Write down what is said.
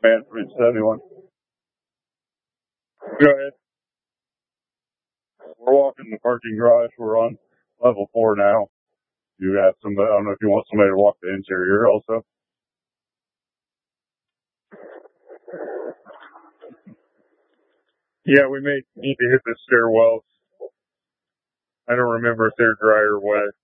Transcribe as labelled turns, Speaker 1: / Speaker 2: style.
Speaker 1: Man, Bridge 71. Go ahead. We're walking the parking garage. We're on level 4 now. You have somebody, I don't know if you want somebody to walk the interior also. Yeah, we may need to hit the stairwells. I don't remember if they're dry or wet.